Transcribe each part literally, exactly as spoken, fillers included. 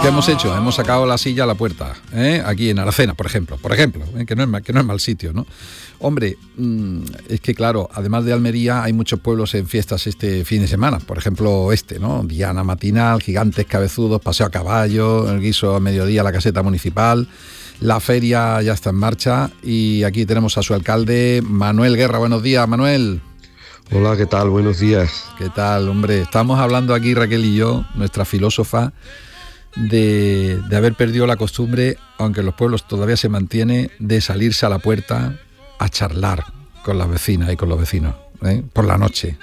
¿Qué hemos hecho? Hemos sacado la silla a la puerta, ¿eh? Aquí en Aracena, por ejemplo, por ejemplo, ¿eh? que, no es mal, que no es mal sitio, ¿no? Hombre, mmm, es que claro, además de Almería hay muchos pueblos en fiestas este fin de semana, por ejemplo este, ¿no? Diana matinal, gigantes cabezudos, paseo a caballo, el guiso a mediodía, la caseta municipal. La feria ya está en marcha y aquí tenemos a su alcalde, Manuel Guerra. Buenos días, Manuel. Hola, ¿qué tal? Buenos días. ¿Qué tal, hombre? Estamos hablando aquí, Raquel y yo, nuestra filósofa, de, de haber perdido la costumbre, aunque en los pueblos todavía se mantiene, de salirse a la puerta a charlar con las vecinas y con los vecinos, ¿eh? Por la noche.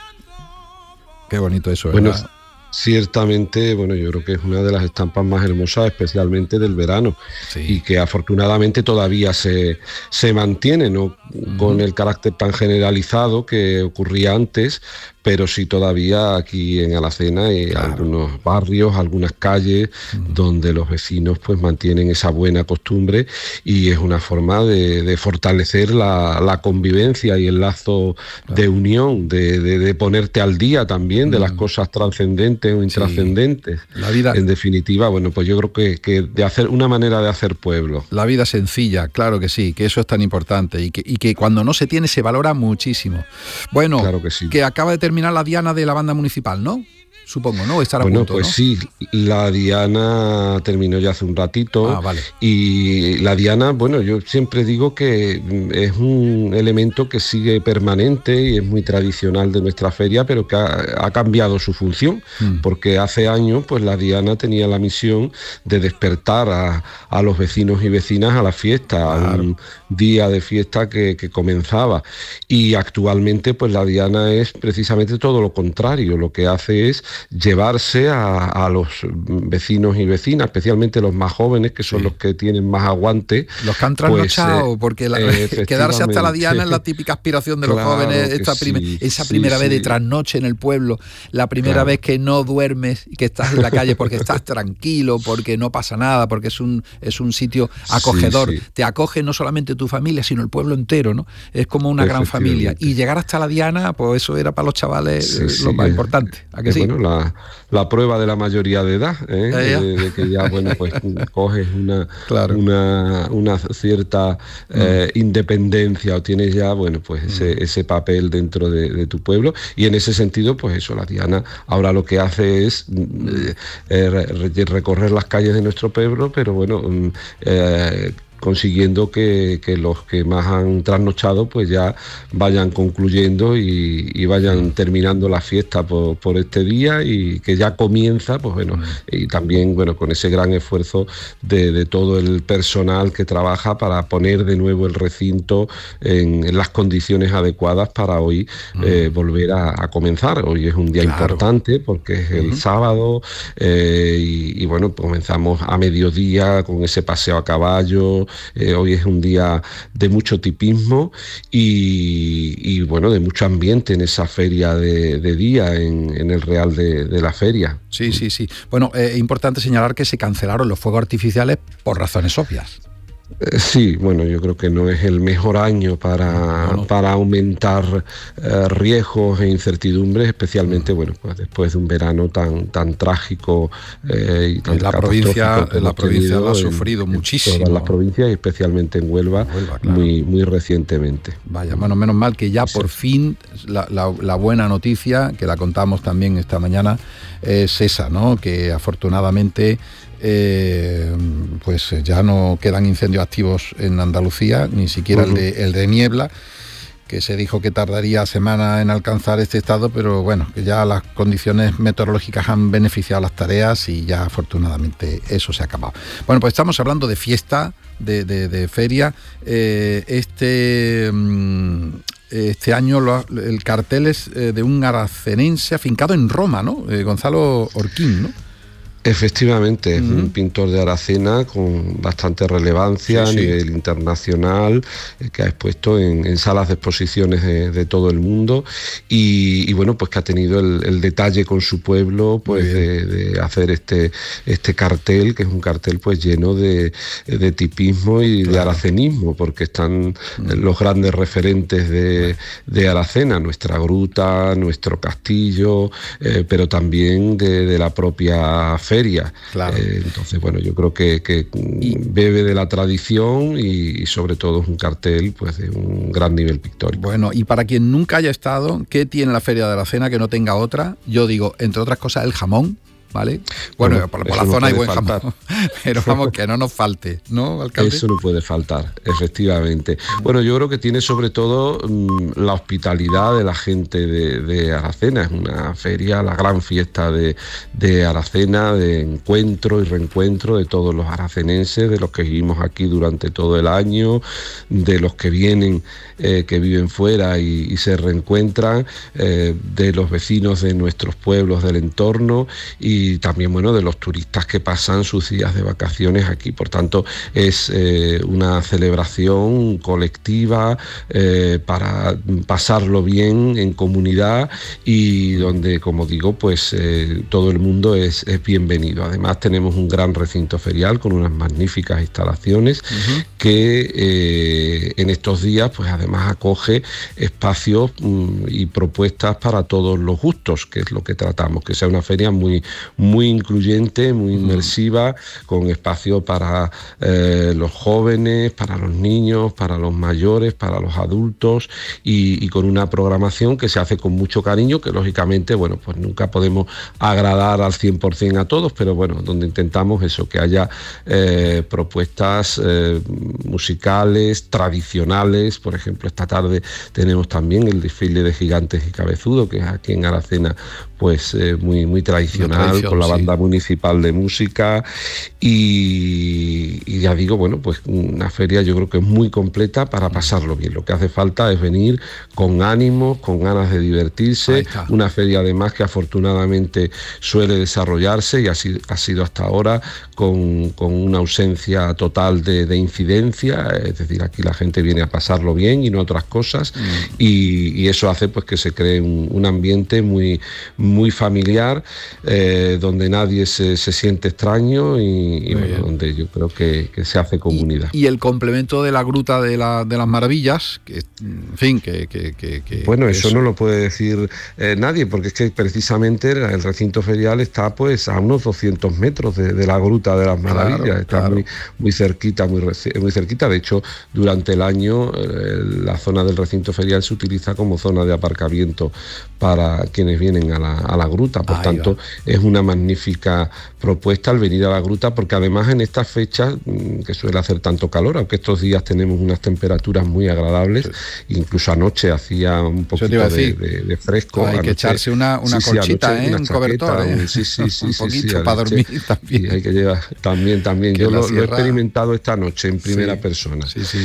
Qué bonito eso, ¿verdad? Bueno, ciertamente, bueno, yo creo que es una de las estampas más hermosas, especialmente del verano, sí. Y que afortunadamente todavía se, se mantiene, no uh-huh. con el carácter tan generalizado que ocurría antes, pero sí todavía aquí en Alacena hay claro. algunos barrios, algunas calles uh-huh. donde los vecinos pues mantienen esa buena costumbre y es una forma de, de fortalecer la, la convivencia y el lazo claro. de unión, de, de, de ponerte al día también uh-huh. de las cosas trascendentes o intrascendentes. Sí. La vida, en definitiva, bueno, pues yo creo que, que de hacer una manera de hacer pueblo. La vida sencilla, claro que sí, que eso es tan importante y que, y que cuando no se tiene se valora muchísimo. Bueno, claro que, sí. que acaba de terminar la diana de la banda municipal, ¿no? Supongo, ¿no? Estará bueno, a punto, pues ¿no? sí, la diana terminó ya hace un ratito ah, vale. y la diana, bueno, yo siempre digo que es un elemento que sigue permanente y es muy tradicional de nuestra feria, pero que ha, ha cambiado su función, mm. porque hace años pues la diana tenía la misión de despertar a, a los vecinos y vecinas a la fiesta, claro. a un día de fiesta que, que comenzaba, y actualmente pues la diana es precisamente todo lo contrario, lo que hace es llevarse a, a los vecinos y vecinas, especialmente los más jóvenes, que son sí. los que tienen más aguante. Los que han trasnochado, pues, eh, porque la, eh, quedarse hasta la diana es la típica aspiración de los claro jóvenes, esta prime, sí, esa primera sí, vez sí. de trasnoche en el pueblo, la primera claro. vez que no duermes y que estás en la calle porque estás tranquilo, porque no pasa nada, porque es un, es un sitio acogedor. Sí, sí. Te acoge no solamente tu familia, sino el pueblo entero, ¿no? Es como una gran familia. Y llegar hasta la diana, pues eso era para los chavales sí, sí, lo más eh, importante. ¿A que eh, sí? Bueno, La, la prueba de la mayoría de edad, ¿eh? de, de que ya bueno pues coges una, claro. una, una cierta eh, mm. independencia o tienes ya bueno pues mm. ese, ese papel dentro de, de tu pueblo, y en ese sentido pues eso, la diana ahora lo que hace es eh, eh, recorrer las calles de nuestro pueblo, pero bueno eh, consiguiendo que, que los que más han trasnochado pues ya vayan concluyendo y, y vayan terminando la fiesta por, por este día, y que ya comienza pues bueno mm. y también bueno con ese gran esfuerzo de, de todo el personal que trabaja para poner de nuevo el recinto en, en las condiciones adecuadas para hoy mm. eh, volver a, a comenzar. Hoy es un día claro. importante porque es el mm. sábado eh, y, y bueno, comenzamos a mediodía con ese paseo a caballo. Eh, hoy es un día de mucho tipismo y, y bueno, de mucho ambiente en esa feria de, de día, en, en el Real de, de la Feria. Sí, sí, sí. Bueno, es eh, importante señalar que se cancelaron los fuegos artificiales por razones obvias. Eh, sí, bueno, yo creo que no es el mejor año para, no, no. para aumentar eh, riesgos e incertidumbres, especialmente, no. bueno, pues después de un verano tan tan trágico eh, y tan en la provincia, en la provincia lo ha sufrido en, muchísimo. En todas las provincias y especialmente en Huelva, en Huelva claro. muy muy recientemente. Vaya, bueno, menos mal que ya sí. por fin la, la, la buena noticia, que la contamos también esta mañana, es esa, ¿no? Que afortunadamente Eh, pues ya no quedan incendios activos en Andalucía, ni siquiera uh-huh. el, de, el de Niebla, que se dijo que tardaría semanas en alcanzar este estado, pero bueno, que ya las condiciones meteorológicas han beneficiado las tareas y ya afortunadamente eso se ha acabado. Bueno, pues estamos hablando de fiesta, de, de, de feria. Eh, este... Mm, Este año lo, el cartel es eh, de un aracenense afincado en Roma, ¿no? Eh, Gonzalo Orquín, ¿no? Efectivamente, es uh-huh. un pintor de Aracena con bastante relevancia sí, sí. a nivel internacional, eh, que ha expuesto en, en salas de exposiciones de, de todo el mundo y, y bueno, pues que ha tenido el, el detalle con su pueblo pues de, de hacer este, este cartel, que es un cartel pues lleno de, de tipismo y claro. de aracenismo, porque están uh-huh. los grandes referentes de, de Aracena, nuestra gruta, nuestro castillo, eh, pero también de, de la propia feria. Claro. Eh, entonces, bueno, yo creo que, que y, bebe de la tradición y, y sobre todo es un cartel pues de un gran nivel pictórico. Bueno, y para quien nunca haya estado, ¿qué tiene la Feria de Aracena que no tenga otra? Yo digo, entre otras cosas, el jamón. ¿Vale? Bueno, bueno por, por la no zona hay buen faltar. jamón, pero vamos, que no nos falte, ¿no, alcalde? Eso no puede faltar, efectivamente. Bueno, yo creo que tiene sobre todo mmm, la hospitalidad de la gente de, de Aracena. Es una feria, la gran fiesta de, de Aracena, de encuentro y reencuentro de todos los aracenenses, de los que vivimos aquí durante todo el año, de los que vienen, eh, que viven fuera y, y se reencuentran, eh, de los vecinos de nuestros pueblos del entorno y y también, bueno, de los turistas que pasan sus días de vacaciones aquí. Por tanto, es eh, una celebración colectiva eh, para pasarlo bien en comunidad y donde, como digo, pues eh, todo el mundo es, es bienvenido. Además, tenemos un gran recinto ferial con unas magníficas instalaciones uh-huh. que eh, en estos días, pues además acoge espacios um, y propuestas para todos los gustos, que es lo que tratamos, que sea una feria muy muy incluyente, muy inmersiva, con espacio para eh, los jóvenes, para los niños, para los mayores, para los adultos y, y con una programación que se hace con mucho cariño, que lógicamente, bueno, pues nunca podemos agradar al cien por ciento a todos, pero bueno, donde intentamos eso, que haya eh, propuestas eh, musicales, tradicionales. Por ejemplo, esta tarde tenemos también el desfile de Gigantes y Cabezudo, que es aquí en Aracena, pues eh, muy, muy tradicional, con la banda sí. municipal de música y, y ya digo, bueno, pues una feria yo creo que es muy completa para pasarlo bien. Lo que hace falta es venir con ánimos, con ganas de divertirse, una feria además que afortunadamente suele desarrollarse y así ha sido hasta ahora con, con una ausencia total de, de incidencia, es decir, aquí la gente viene a pasarlo bien y no a otras cosas mm. y, y eso hace pues que se cree un, un ambiente muy muy familiar, eh, donde nadie se, se siente extraño y, y bueno, donde yo creo que, que se hace comunidad. Y, y el complemento de la Gruta de, la, de las Maravillas, que en fin, que... que, que, que bueno, que eso, eso no lo puede decir eh, nadie, porque es que precisamente el recinto ferial está pues a unos doscientos metros de, de la Gruta de las Maravillas, claro, está claro. muy, muy cerquita, muy, muy cerquita. De hecho, durante el año eh, la zona del recinto ferial se utiliza como zona de aparcamiento para quienes vienen a la, a la gruta. Por Ahí tanto, va. es una magnífica propuesta al venir a la gruta, porque además en estas fechas, que suele hacer tanto calor, aunque estos días tenemos unas temperaturas muy agradables, sí. incluso anoche hacía un poquito de, de, de fresco. Hay anoche, que echarse una, una sí, colchita, sí, ¿eh? un cobertor. ¿eh? Sí, sí, sí. un sí, poquito sí, para dormir también. Y hay que llevar también, también. Yo lo, sierra... lo he experimentado esta noche en primera sí, persona. Sí, sí.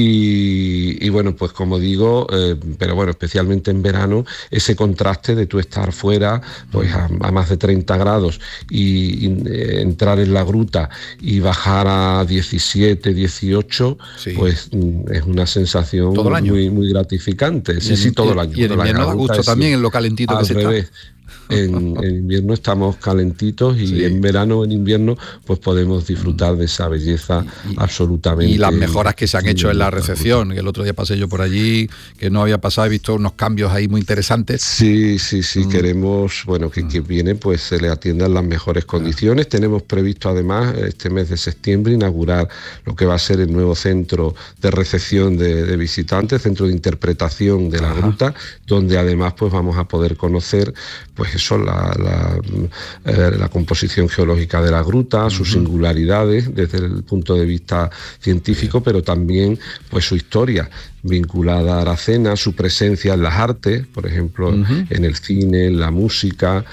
Y, y bueno, pues como digo, eh, pero bueno, especialmente en verano, ese contraste de tú estar fuera, pues a, a más de treinta grados y, y eh, entrar en la gruta y bajar a diecisiete, dieciocho, sí. pues es una sensación muy, muy gratificante. Sí, en, sí, todo el año. Y en invierno da gusto también en lo calentito que se revés. está. En, en invierno estamos calentitos y sí. en verano, en invierno, pues podemos disfrutar de esa belleza y, y, absolutamente. Y las mejoras que se han hecho en la recepción, que el otro día pasé yo por allí, que no había pasado, he visto unos cambios ahí muy interesantes. Sí, sí, sí, mm. queremos, bueno, que quien viene pues se le atienda en las mejores condiciones. Ah. Tenemos previsto además este mes de septiembre inaugurar lo que va a ser el nuevo centro de recepción de, de visitantes, centro de interpretación de la Ajá. gruta, donde además pues vamos a poder conocer pues eso, la, la, eh, la composición geológica de la gruta, uh-huh. sus singularidades desde el punto de vista científico, pero también pues su historia vinculada a Aracena, su presencia en las artes, por ejemplo, uh-huh. en el cine, en la música,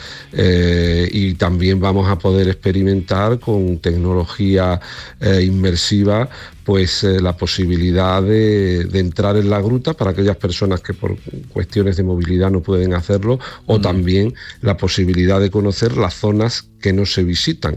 eh, y también vamos a poder experimentar con tecnología eh, inmersiva pues eh, la posibilidad de, de entrar en la gruta para aquellas personas que por cuestiones de movilidad no pueden hacerlo, o uh-huh. también la posibilidad de conocer las zonas que no se visitan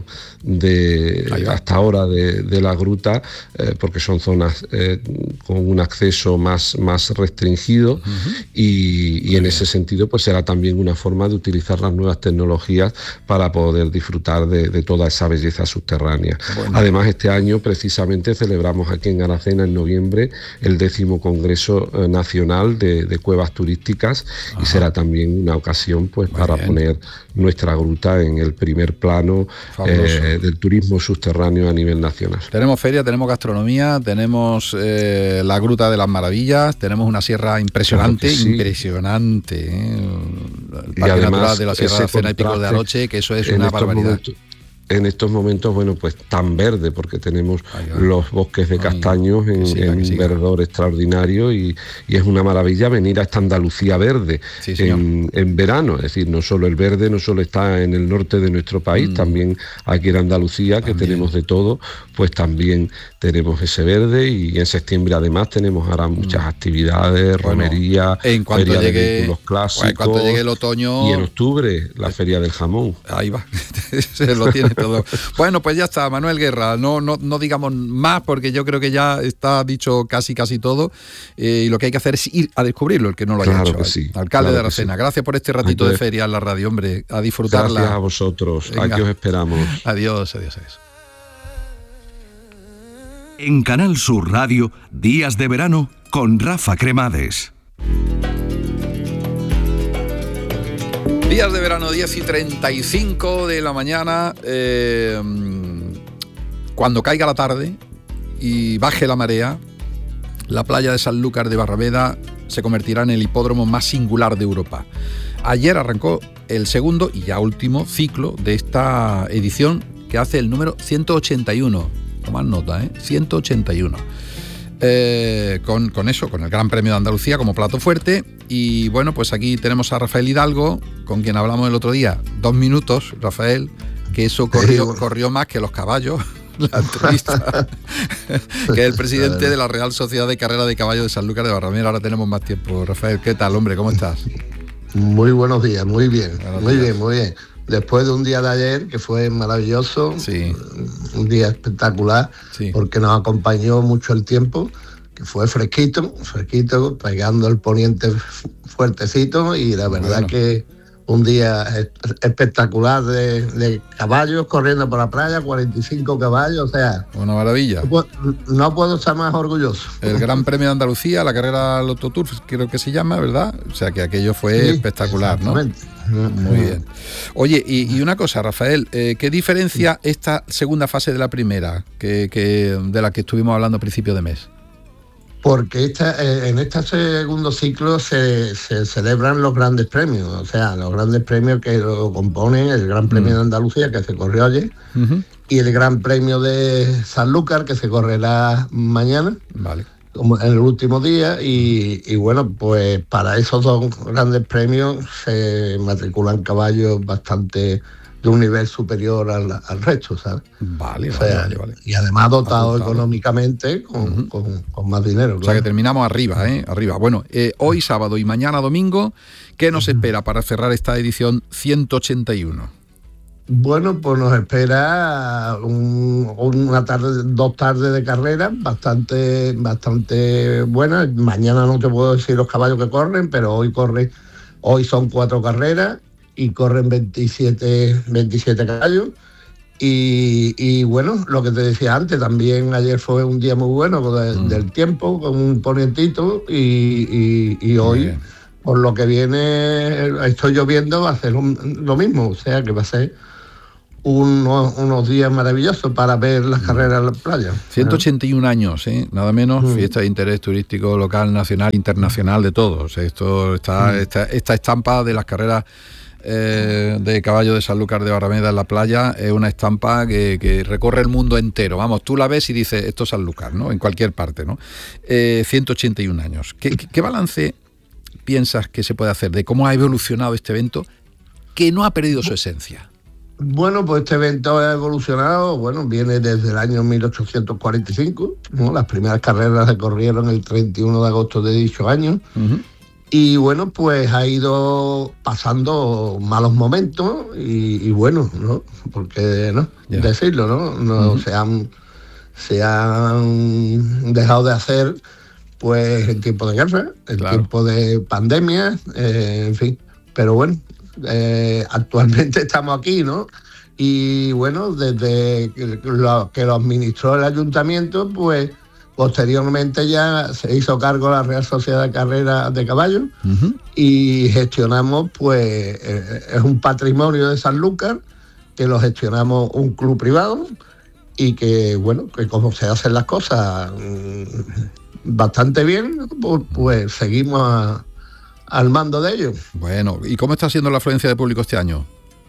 de hasta ahora de, de la gruta, eh, porque son zonas eh, con un acceso más, más restringido, uh-huh. y, y en ese sentido pues será también una forma de utilizar las nuevas tecnologías para poder disfrutar de, de toda esa belleza subterránea. Bueno. Además, este año precisamente celebramos celebramos aquí en Aracena en noviembre el décimo Congreso eh, Nacional de, de Cuevas Turísticas. Ajá. Y será también una ocasión pues Muy para bien. poner nuestra gruta en el primer plano eh, del turismo subterráneo a nivel nacional. Tenemos feria, tenemos gastronomía, tenemos eh, la Gruta de las Maravillas, tenemos una sierra impresionante, claro sí. impresionante, ¿eh? El Parque además, Natural de la Sierra de Aracena y Picos de Aroche, que eso es una barbaridad. Momentos, en estos momentos, bueno, pues tan verde, porque tenemos ay, ay, los bosques de castaños ay, en, siga, en un verdor extraordinario y, y es una maravilla venir a esta Andalucía verde sí, en, en verano. Es decir, no solo el verde, no solo está en el norte de nuestro país, mm. también aquí en Andalucía, también. que tenemos de todo, pues también tenemos ese verde y en septiembre además tenemos ahora muchas mm. actividades, bueno, romería, en cuanto feria llegue, de vehículos clásicos. En cuanto llegue el otoño... Y en octubre, la Feria del Jamón. Ahí va, se lo tiene todo. Bueno, pues ya está, Manuel Guerra, no, no, no digamos más porque yo creo que ya está dicho casi casi todo eh, y lo que hay que hacer es ir a descubrirlo, el que no lo claro haya hecho. Que sí, Alcalde claro de Aracena, sí. Gracias por este ratito Entonces, de feria en la radio, hombre, a disfrutarla. Gracias a vosotros, Venga. Aquí os esperamos. Adiós, adiós, adiós. En Canal Sur Radio, Días de Verano con Rafa Cremades. Días de verano, diez y treinta y cinco de la mañana, eh, cuando caiga la tarde y baje la marea, la playa de Sanlúcar de Barrameda se convertirá en el hipódromo más singular de Europa. Ayer arrancó el segundo y ya último ciclo de esta edición que hace el número ciento ochenta y uno. Tomad nota, ¿eh? ciento ochenta y uno. Eh, con, con eso, con el Gran Premio de Andalucía como plato fuerte. Y bueno, pues aquí tenemos a Rafael Hidalgo, con quien hablamos el otro día, dos minutos, Rafael, que eso corrió, corrió más que los caballos, la entrevista, que es el presidente de la Real Sociedad de Carrera de Caballos de Sanlúcar de Barrameda. Ahora tenemos más tiempo. Rafael, ¿qué tal, hombre? ¿Cómo estás? Muy buenos días, muy bien, buenos muy días. bien, muy bien. Después de un día de ayer que fue maravilloso, sí. un día espectacular, sí. porque nos acompañó mucho el tiempo, que fue fresquito, fresquito, pegando el poniente fuertecito y la verdad bueno. que un día espectacular de, de caballos corriendo por la playa, cuarenta y cinco caballos, o sea... Una maravilla. No puedo, no puedo estar más orgulloso. El Gran Premio de Andalucía, la carrera Loto Tour, creo que se llama, ¿verdad? O sea que aquello fue sí, espectacular, ¿no? Muy bien. Oye, y, y una cosa, Rafael, eh, ¿qué diferencia esta segunda fase de la primera, que, que de la que estuvimos hablando a principio de mes? Porque esta, eh, en este segundo ciclo se, se celebran los grandes premios, o sea, los grandes premios que lo componen el Gran Premio mm. de Andalucía, que se corrió ayer, uh-huh. y el Gran Premio de Sanlúcar, que se correrá mañana, vale. como en el último día, y, y bueno, pues para esos dos grandes premios se matriculan caballos bastante... de un nivel superior al, al resto, ¿sabes? Vale, o sea, vale, vale. Y además dotado Apuntado. económicamente con, uh-huh. con, con más dinero. O claro. sea que terminamos arriba, ¿eh? Arriba. Bueno, eh, hoy sábado y mañana domingo, ¿qué nos espera para cerrar esta edición ciento ochenta y uno? Bueno, pues nos espera un, una tarde, dos tardes de carrera bastante, bastante buenas. Mañana no te puedo decir los caballos que corren, pero hoy corre, hoy son cuatro carreras. Y corren veintisiete, veintisiete caballos. Y, y bueno, lo que te decía antes, también ayer fue un día muy bueno de, mm. del tiempo, con un ponientito, y, y, y hoy, por lo que viene, estoy lloviendo, va a ser un, lo mismo, o sea que va a ser unos, unos días maravillosos para ver las mm. carreras en la playa. ciento ochenta y un años, ¿eh? Nada menos, mm. fiesta de interés turístico local, nacional, internacional, de todo. O sea, esto está, mm. esta, esta estampa de las carreras Eh, de caballo de Sanlúcar de Barrameda en la playa es una estampa que, que recorre el mundo entero. Vamos, tú la ves y dices, esto es Sanlúcar, ¿no? En cualquier parte, ¿no? Eh, ciento ochenta y un años. ¿Qué, qué, ¿Qué balance piensas que se puede hacer de cómo ha evolucionado este evento que no ha perdido su esencia? Bueno, pues este evento ha evolucionado, bueno, viene desde el año mil ochocientos cuarenta y cinco, ¿no? Las primeras carreras se corrieron el treinta y uno de agosto de dicho año. Uh-huh. Y bueno, pues ha ido pasando malos momentos y, y bueno, ¿no? Porque, ¿no? Yeah. Decirlo, ¿no? no uh-huh. se, han, se han dejado de hacer pues en tiempo de guerra, en claro. tiempo de pandemia, eh, en fin. Pero bueno, eh, actualmente estamos aquí, ¿no? Y bueno, desde que lo, que lo administró el ayuntamiento, pues Posteriormente ya se hizo cargo la Real Sociedad de Carreras de Caballos uh-huh. y gestionamos, pues, eh, es un patrimonio de Sanlúcar que lo gestionamos un club privado y que, bueno, que como se hacen las cosas mmm, bastante bien, pues, pues seguimos a, al mando de ellos. Bueno, ¿y cómo está siendo la afluencia de público este año?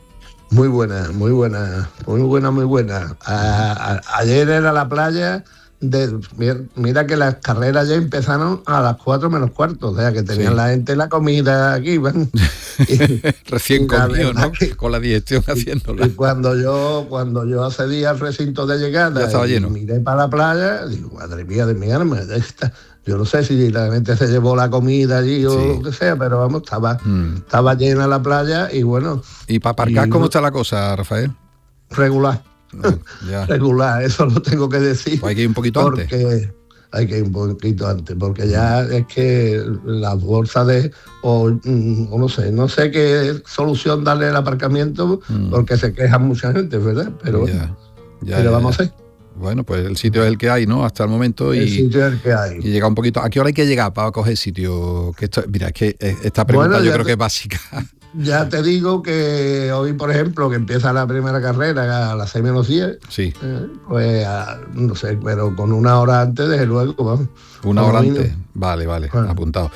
Muy buena, muy buena, muy buena, muy buena. A, a, ayer era la playa... De, mira, mira que las carreras ya empezaron a las cuatro menos cuarto, o sea que tenían sí. la gente la comida aquí, bueno, y, recién comido, ¿no? Que, con la digestión y, haciéndola. Y cuando yo cuando yo accedí al recinto de llegada ya estaba lleno. Miré para la playa, digo, madre mía de mi alma, esta, yo no sé si la gente se llevó la comida allí o sí. lo que sea, pero vamos, estaba, mm. estaba llena la playa y bueno. ¿Y para aparcar y, cómo está la cosa, Rafael? Regular. No, ya. Regular, eso lo tengo que decir. Pues hay que ir un poquito porque antes. Hay que ir un poquito antes, porque ya es que las bolsas de, o, o no sé, no sé qué solución darle al aparcamiento, mm. porque se quejan mucha gente, ¿verdad? Pero ya, ya, ¿qué le ya, vamos ya. a hacer? Bueno, pues el sitio es el que hay, ¿no? Hasta el momento. Y, el sitio es el que hay. Y llega un poquito. ¿A qué hora hay que llegar para coger sitio? Que esto, mira, es que esta pregunta bueno, yo creo te... que es básica. Ya te digo que hoy, por ejemplo, que empieza la primera carrera a las seis menos diez, sí. eh, pues a, no sé, pero con una hora antes, desde luego, vamos. Una hora antes, vale, vale, bueno. apuntado.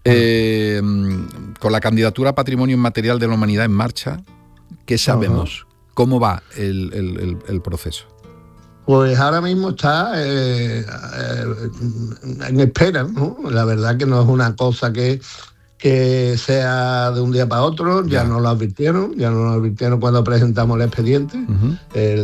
Eh, con la candidatura a Patrimonio Inmaterial de la Humanidad en marcha, ¿qué sabemos? Uh-huh. ¿Cómo va el, el, el, el proceso? Pues ahora mismo está eh, eh, en espera, ¿no? La verdad que no es una cosa que... que sea de un día para otro, ya, ya nos lo advirtieron, ya nos lo advirtieron cuando presentamos el expediente, uh-huh.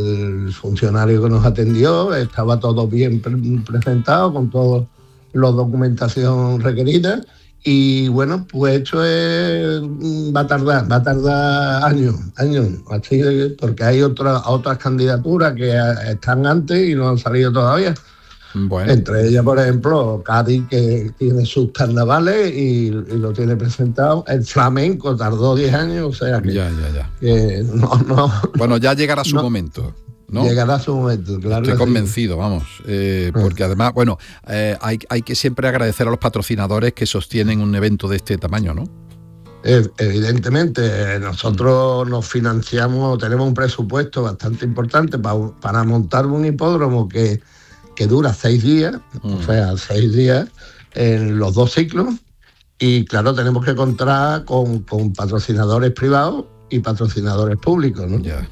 el funcionario que nos atendió, estaba todo bien pre- presentado, con toda la documentación requerida, y bueno, pues esto es, va a tardar, va a tardar años, años, así de, porque hay otra, otras candidaturas que están antes y no han salido todavía. Bueno. Entre ellas, por ejemplo, Cádiz, que tiene sus carnavales y, y lo tiene presentado. El flamenco tardó diez años, o sea que... Ya, ya, ya. Que no, no, bueno, ya llegará su no, momento, ¿no? Llegará su momento, claro. Estoy convencido, sí. vamos. Eh, porque además, bueno, eh, hay, hay que siempre agradecer a los patrocinadores que sostienen un evento de este tamaño, ¿no? Evidentemente, nosotros nos financiamos, tenemos un presupuesto bastante importante para, para montar un hipódromo que... que dura seis días, mm. o sea, seis días en los dos ciclos, y claro, tenemos que contar con, con patrocinadores privados y patrocinadores públicos, ¿no? Yeah.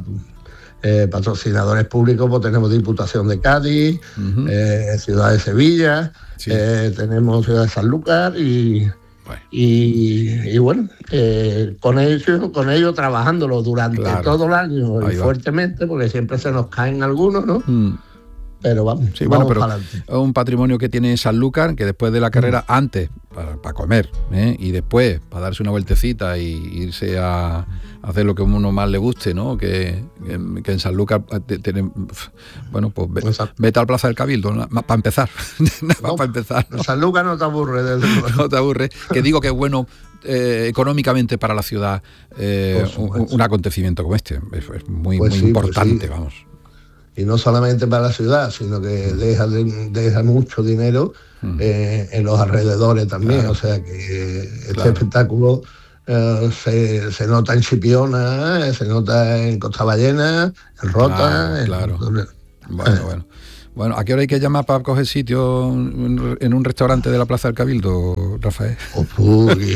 Eh, patrocinadores públicos, pues tenemos Diputación de Cádiz, uh-huh. eh, Ciudad de Sevilla, sí. eh, tenemos Ciudad de Sanlúcar y... Bueno. Y, y bueno, eh, con ellos con ello trabajándolo durante claro. todo el año y fuertemente, porque siempre se nos caen algunos, ¿no? Mm. Pero vamos, sí, vamos bueno, pero para adelante. Es un patrimonio que tiene Sanlúcar, que después de la carrera, mm. antes para, para comer, ¿eh? y después para darse una vueltecita y irse a, a hacer lo que a uno más le guste, ¿no? Que, que, que en Sanlúcar tienen, bueno, pues ve, vete al Plaza del Cabildo, ¿no? Para empezar, no, para empezar. ¿no? Sanlúcar no te aburre, desde no te aburre. Que digo que es bueno eh, económicamente para la ciudad eh, un, un acontecimiento como este, es, es muy, pues muy sí, importante, pues sí. vamos. Y no solamente para la ciudad, sino que deja, deja mucho dinero mm. eh, en los alrededores también. Claro. O sea que este claro. espectáculo eh, se, se nota en Chipiona, eh, se nota en Costa Ballena, en Rota. Claro, en... claro. Bueno, eh. bueno. Bueno, ¿a qué hora hay que llamar para coger sitio en un restaurante de la Plaza del Cabildo, Rafael? Oh, uy,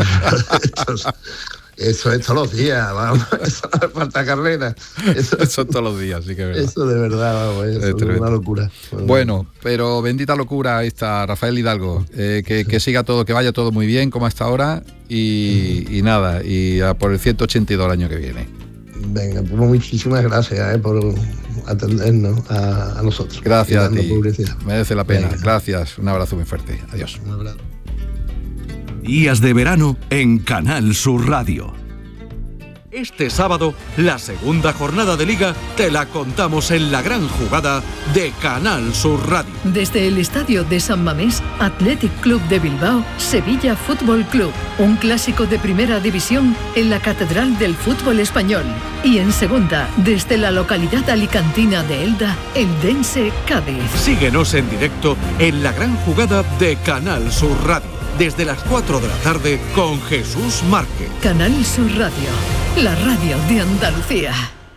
Eso es todos los días, vamos, eso no falta carrera. Eso, eso es todos los días, sí que es verdad. Eso de verdad, vamos, eso es, es una locura. Bueno, pero bendita locura esta, Rafael Hidalgo, eh, que, que siga todo, que vaya todo muy bien como hasta ahora y, y nada, y a por el ciento ochenta y dos el año que viene. Venga, pues muchísimas gracias eh, por atendernos a, a nosotros. Gracias a ti, publicidad. Merece la pena. Venga. Gracias, un abrazo muy fuerte, adiós. Un abrazo. Días de verano en Canal Sur Radio. Este sábado, la segunda jornada de Liga te la contamos en la gran jugada de Canal Sur Radio. Desde el estadio de San Mamés, Athletic Club de Bilbao, Sevilla Fútbol Club. Un clásico de primera división en la Catedral del Fútbol Español. Y en segunda, desde la localidad alicantina de Elda, Eldense Cádiz. Síguenos en directo en la gran jugada de Canal Sur Radio. Desde las cuatro de la tarde con Jesús Márquez. Canal Sur Radio, la radio de Andalucía.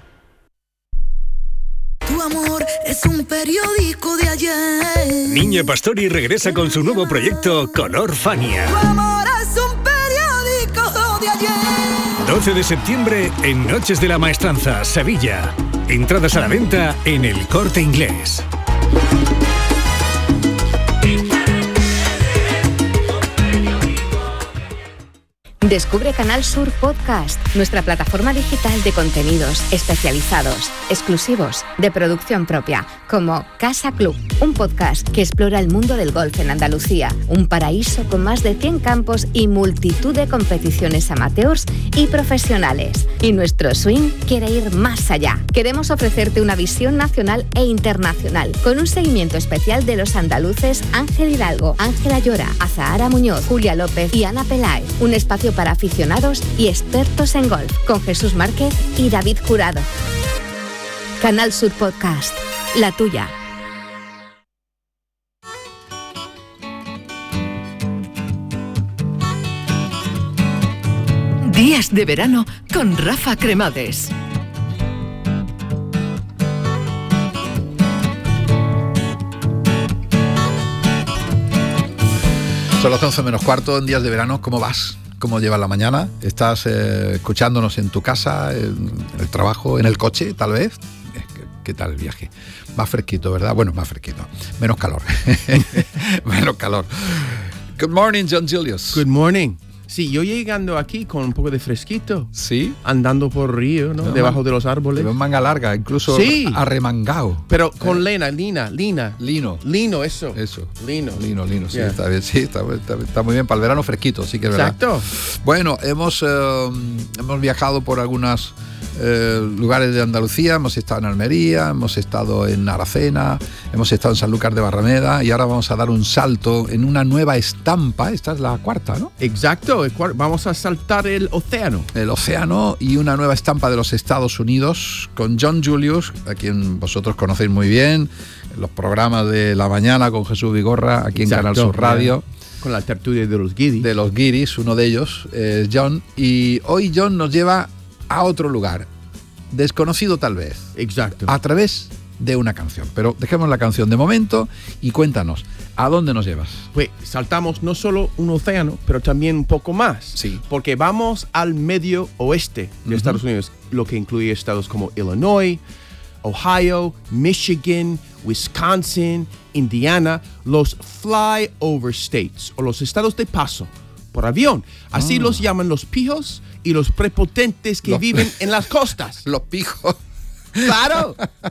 Tu amor es un periódico de ayer. Niña Pastori regresa con su nuevo proyecto Color Fania. Tu amor es un periódico de ayer. doce de septiembre en Noches de la Maestranza, Sevilla. Entradas a la venta en El Corte Inglés. Descubre Canal Sur Podcast, nuestra plataforma digital de contenidos especializados, exclusivos, de producción propia, como Casa Club, un podcast que explora el mundo del golf en Andalucía, un paraíso con más de cien campos y multitud de competiciones amateurs y profesionales. Y nuestro swing quiere ir más allá. Queremos ofrecerte una visión nacional e internacional, con un seguimiento especial de los andaluces Ángel Hidalgo, Ángela Llora, Azahara Muñoz, Julia López y Ana Peláez. Un espacio para aficionados y expertos en golf, con Jesús Márquez y David Jurado. Canal Sur Podcast, la tuya. Días de verano con Rafa Cremades. Son las once menos cuarto en Días de Verano. ¿Cómo vas? ¿Cómo llevas la mañana? ¿Estás eh, escuchándonos en tu casa, en el trabajo, en el coche, tal vez? ¿Qué, qué tal el viaje? Más fresquito, ¿verdad? Bueno, más fresquito. Menos calor. Menos calor. Good morning, John Julius. Good morning. Sí, yo llegando aquí con un poco de fresquito. Sí. Andando por río, ¿no? Debajo de los árboles. Te veo manga larga, incluso sí. arremangado. Pero con eh. lena, lina, lina. Lino. Lino, eso. Eso. Lino. Lino, lino, sí, yeah. Está bien. Sí, está, está, está muy bien. Para el verano fresquito, sí que es verdad. Exacto. Bueno, hemos, eh, hemos viajado por algunas... Eh, lugares de Andalucía, hemos estado en Almería, hemos estado en Aracena, hemos estado en Sanlúcar de Barrameda y ahora vamos a dar un salto en una nueva estampa. Esta es la cuarta, ¿no? Exacto, vamos a saltar el océano. El océano y una nueva estampa de los Estados Unidos con John Julius, a quien vosotros conocéis muy bien, en los programas de La Mañana con Jesús Vigorra, aquí en Exacto, Canal Sur Radio. Yeah. Con la tertulia de los guiris. De los guiris, uno de ellos, eh, John. Y hoy John nos lleva a otro lugar, desconocido tal vez. Exacto. A través de una canción. Pero dejemos la canción de momento y cuéntanos, ¿a dónde nos llevas? Pues saltamos no solo un océano, pero también un poco más. Sí. Porque vamos al medio oeste de uh-huh. Estados Unidos, lo que incluye estados como Illinois, Ohio, Michigan, Wisconsin, Indiana, los flyover states, o los estados de paso por avión. Así oh. los llaman los pijos y los prepotentes que los, viven en las costas. Los pijos. Claro.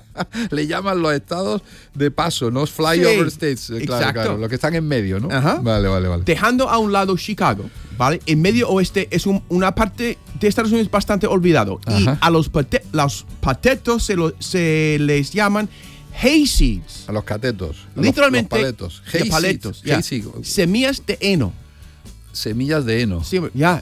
Le llaman los estados de paso, ¿no? Flyover sí, states. Claro, exacto. Claro, los que están en medio, ¿no? Ajá. Vale, vale, vale. Dejando a un lado Chicago, ¿vale? El medio oeste es un, una parte de Estados Unidos bastante olvidado. Ajá. Y a los, pate, los patetos se, lo, se les llaman hayseeds. A los catetos. A literalmente. Los, los paletos. Hay paletos. Yeah. Semillas de heno. Semillas de heno. Sí, ya. Yeah.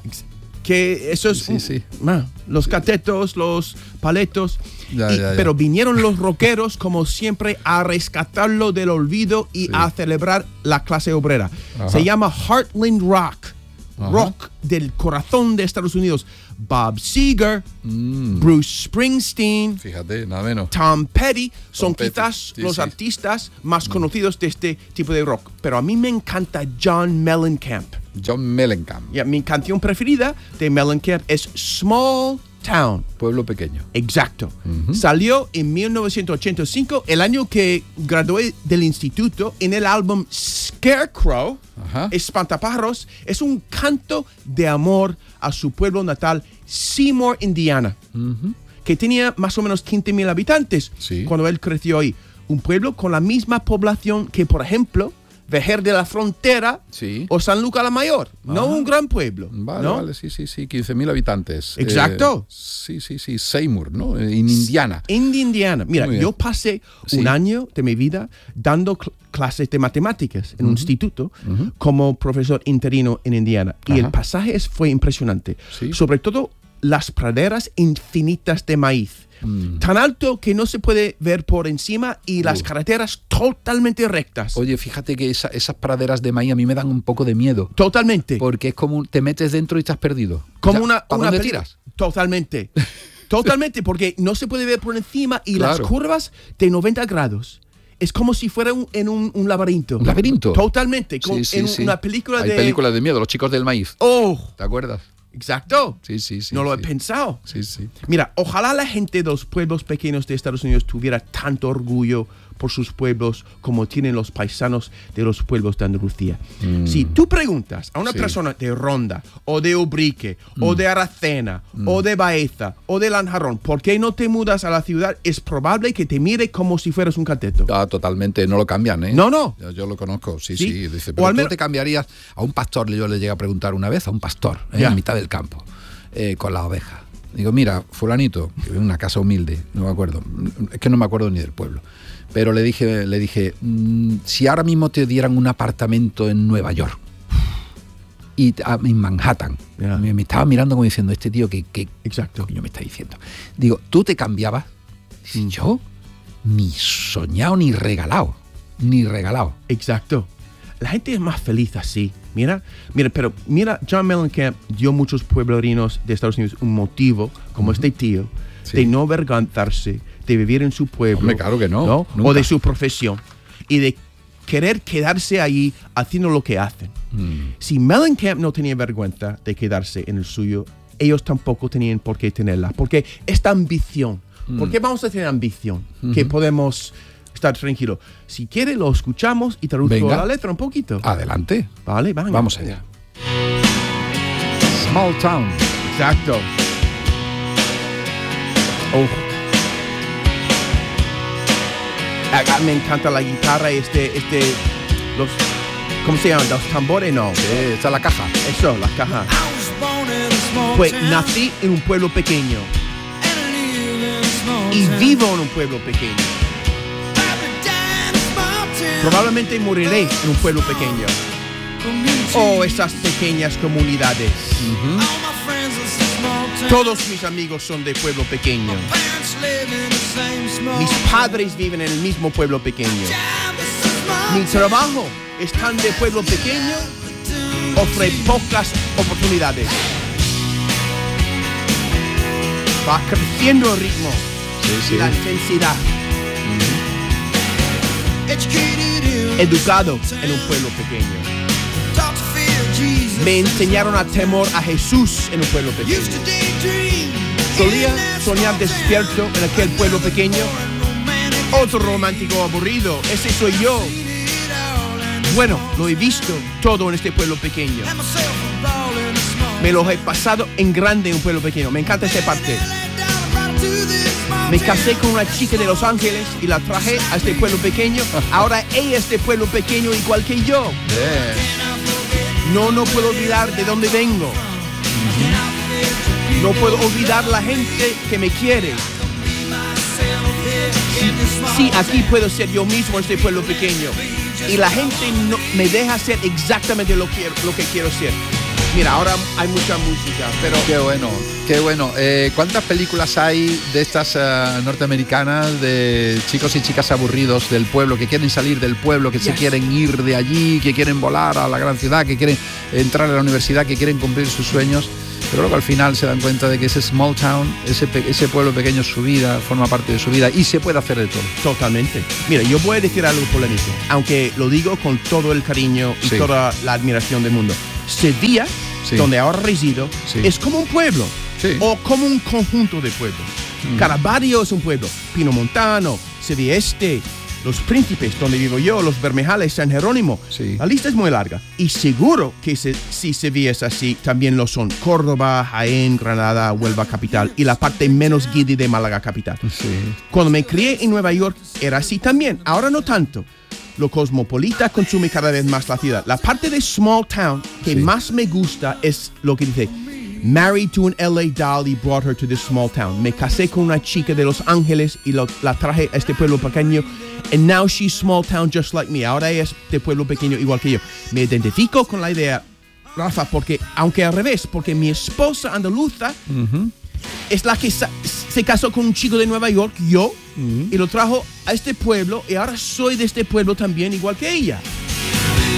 Que eso es sí, sí. Uh, los catetos, los paletos. Ya, y, ya, ya. Pero vinieron los rockeros, como siempre, a rescatarlo del olvido y sí. a celebrar la clase obrera. Ajá. Se llama Heartland Rock. Ajá. Rock del corazón de Estados Unidos. Bob Seger, mm. Bruce Springsteen, fíjate, nada menos. Tom Petty son Tom Petty. quizás Sí, los sí. artistas más mm. conocidos de este tipo de rock. Pero a mí me encanta John Mellencamp. John Mellencamp. Yeah, mi canción preferida de Mellencamp es Small Town. Pueblo pequeño. Exacto. Uh-huh. Salió en mil novecientos ochenta y cinco, el año que gradué del instituto, en el álbum Scarecrow, uh-huh. Espantapájaros. Es un canto de amor a su pueblo natal, Seymour, Indiana, uh-huh. que tenía más o menos quince mil habitantes sí. cuando él creció ahí. Un pueblo con la misma población que, por ejemplo, Vejer de la Frontera sí. o San Lucas la Mayor. Ah. No un gran pueblo. Vale, ¿no? vale, sí, sí, sí, quince mil habitantes. Exacto. Eh, sí, sí, sí, Seymour, ¿no? En Indiana. En Indiana. Mira, yo pasé sí. un año de mi vida dando cl- clases de matemáticas en uh-huh. un instituto uh-huh. como profesor interino en Indiana. Y Ajá. el pasaje fue impresionante. ¿Sí? Sobre todo las praderas infinitas de maíz. Mm. Tan alto que no se puede ver por encima y uh. las carreteras totalmente rectas. Oye, fíjate que esa, esas praderas de maíz a mí me dan un poco de miedo. Totalmente. Porque es como te metes dentro y estás perdido. Como o sea, una, ¿para una dónde peli- tiras? Totalmente. Totalmente, porque no se puede ver por encima y claro. las curvas de noventa grados. Es como si fuera un, en un, un laberinto. ¿Un laberinto? Totalmente. Como sí, sí, en sí. una película Hay de... películas de miedo, Los chicos del maíz. Oh. ¿Te acuerdas? Exacto. Sí, sí, sí. No lo sí. he pensado. Sí, sí. Mira, ojalá la gente de los pueblos pequeños de Estados Unidos tuviera tanto orgullo por sus pueblos como tienen los paisanos de los pueblos de Andalucía. Mm. Si tú preguntas a una sí. persona de Ronda, o de Ubrique, mm. o de Aracena, mm. o de Baeza, o de Lanjarón, ¿por qué no te mudas a la ciudad? Es probable que te mire como si fueras un cateto. Ah, totalmente, no lo cambian, ¿eh? No, no. Yo, yo lo conozco, sí, sí. sí. Dice, pero o al menos... tú te cambiarías a un pastor, yo le llegué a preguntar una vez, a un pastor, ¿eh? en mitad del campo, eh, con la oveja. Digo, mira, fulanito, que vive en una casa humilde, no me acuerdo, es que no me acuerdo ni del pueblo. Pero le dije, le dije, mmm, si ahora mismo te dieran un apartamento en Nueva York y en Manhattan, yeah. me, me estaba mirando como diciendo, este tío, ¿qué, qué Exacto. coño me está diciendo? Digo, ¿tú te cambiabas? Dice, yo ni soñado ni regalado, ni regalado. Exacto. La gente es más feliz así. Mira, mira, pero mira, John Mellencamp dio a muchos pueblerinos de Estados Unidos un motivo, como uh-huh. este tío, sí. de no avergonzarse, de vivir en su pueblo. Hombre, claro que no. ¿no? O de su profesión. Y de querer quedarse ahí haciendo lo que hacen. Mm. Si Mellencamp no tenía vergüenza de quedarse en el suyo, ellos tampoco tenían por qué tenerla. Porque esta ambición, mm. ¿por qué vamos a tener ambición? Mm-hmm. Que podemos estar tranquilos. Si quiere, lo escuchamos y traduzco la letra un poquito. Adelante. Vale, venga. Vamos allá. Small Town. Exacto. Oh. Acá me encanta la guitarra y este, este, los, ¿cómo se llaman? Los tambores, no. Sí, esta es la caja. Eso, la caja. Pues nací en un pueblo pequeño y vivo en un pueblo pequeño. Probablemente moriré en un pueblo pequeño. Oh, esas pequeñas comunidades. Uh-huh. Todos mis amigos son de pueblo pequeño. Mis padres viven en el mismo pueblo pequeño. Mi trabajo es tan de pueblo pequeño, ofrece pocas oportunidades. Va creciendo el ritmo sí, sí. y la intensidad. Uh-huh. Educado en un pueblo pequeño. Me enseñaron a temor a Jesús en un pueblo pequeño. Solía soñar despierto en aquel pueblo pequeño. Otro romántico aburrido, ese soy yo. Bueno, lo he visto todo en este pueblo pequeño. Me lo he pasado en grande en un pueblo pequeño. Me encanta esa parte. Me casé con una chica de Los Ángeles y la traje a este pueblo pequeño. Ahora ella es de pueblo pequeño igual que yo. Yeah. No, no puedo olvidar de dónde vengo. No puedo olvidar la gente que me quiere. Sí, sí, aquí puedo ser yo mismo en este pueblo pequeño. Y la gente no, me deja ser exactamente lo que, lo que quiero ser. Mira, ahora hay mucha música, pero... Qué bueno, qué bueno. Eh, ¿Cuántas películas hay de estas uh, norteamericanas de chicos y chicas aburridos del pueblo, que quieren salir del pueblo, que yes. se quieren ir de allí, que quieren volar a la gran ciudad, que quieren entrar a la universidad, que quieren cumplir sus sueños? Pero luego al final se dan cuenta de que ese small town, ese, pe- ese pueblo pequeño es su vida, forma parte de su vida y se puede hacer de todo. Totalmente. Mira, yo voy a decir algo polémico, aunque lo digo con todo el cariño y sí. toda la admiración del mundo. Sevilla, sí. donde ahora resido, sí. es como un pueblo sí. o como un conjunto de pueblos. Mm. Caravaggio es un pueblo, Pinomontano, Sevilla Este, Los Príncipes, donde vivo yo, Los Bermejales, San Jerónimo. Sí. La lista es muy larga. Y seguro que se, si Sevilla es así, también lo son Córdoba, Jaén, Granada, Huelva capital y la parte menos guidi de Málaga capital. Sí. Cuando me crié en Nueva York era así también. Ahora no tanto. Lo cosmopolita consume cada vez más la ciudad. La parte de small town que sí. más me gusta es lo que dice: married to an L A doll y brought her to this small town. Me casé con una chica de Los Ángeles y lo, la traje a este pueblo pequeño. And now she's small town just like me. Ahora ella es de pueblo pequeño igual que yo. Me identifico con la idea, Rafa, porque, aunque al revés, porque mi esposa andaluza uh-huh. es la que sa- se casó con un chico de Nueva York, yo, uh-huh. y lo trajo a este pueblo, y ahora soy de este pueblo también, igual que ella.